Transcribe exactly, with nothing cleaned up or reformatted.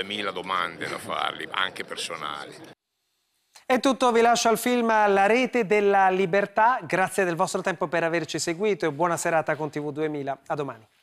tremila domande da fargli, anche personali. È tutto, vi lascio al film La rete della libertà. Grazie del vostro tempo per averci seguito e buona serata con T V duemila. A domani.